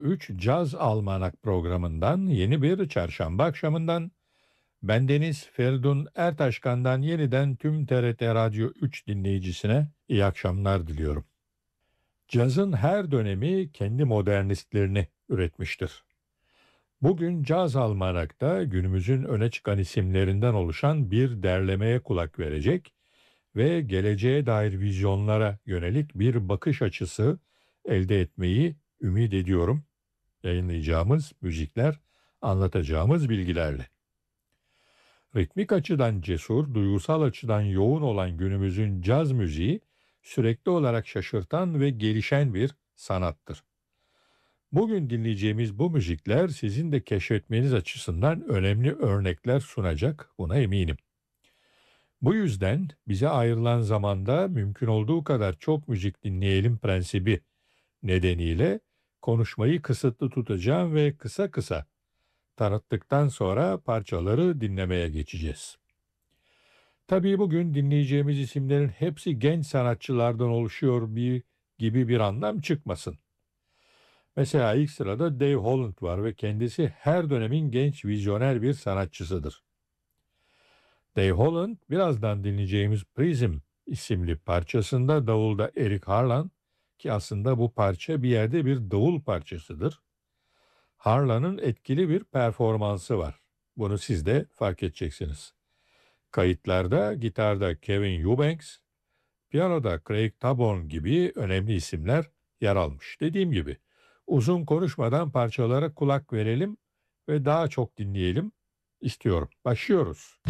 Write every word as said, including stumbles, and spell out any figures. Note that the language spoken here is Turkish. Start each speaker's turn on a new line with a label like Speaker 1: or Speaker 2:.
Speaker 1: üç Caz Almanak programından yeni bir çarşamba akşamından bendeniz Feridun Ertaşkan'dan yeniden tüm T R T Radyo üç dinleyicisine iyi akşamlar diliyorum. Cazın her dönemi kendi modernistlerini üretmiştir. Bugün Caz Almanak'ta günümüzün öne çıkan isimlerinden oluşan bir derlemeye kulak verecek ve geleceğe dair vizyonlara yönelik bir bakış açısı elde etmeyi ümit ediyorum. Yayınlayacağımız müzikler, anlatacağımız bilgilerle. Ritmik açıdan cesur, duygusal açıdan yoğun olan günümüzün caz müziği sürekli olarak şaşırtan ve gelişen bir sanattır. Bugün dinleyeceğimiz bu müzikler sizin de keşfetmeniz açısından önemli örnekler sunacak, buna eminim. Bu yüzden bize ayrılan zamanda mümkün olduğu kadar çok müzik dinleyelim prensibi nedeniyle konuşmayı kısıtlı tutacağım ve kısa kısa tanıttıktan sonra parçaları dinlemeye geçeceğiz. Tabii bugün dinleyeceğimiz isimlerin hepsi genç sanatçılardan oluşuyor bir gibi bir anlam çıkmasın. Mesela ilk sırada Dave Holland var ve kendisi her dönemin genç vizyoner bir sanatçısıdır. Dave Holland birazdan dinleyeceğimiz Prism isimli parçasında davulda Eric Harlan, ki aslında bu parça bir yerde bir davul parçasıdır. Harlan'ın etkili bir performansı var. Bunu siz de fark edeceksiniz. Kayıtlarda gitarda Kevin Eubanks, piyanoda Craig Taborn gibi önemli isimler yer almış. Dediğim gibi uzun konuşmadan parçalara kulak verelim ve daha çok dinleyelim istiyorum. Başlıyoruz.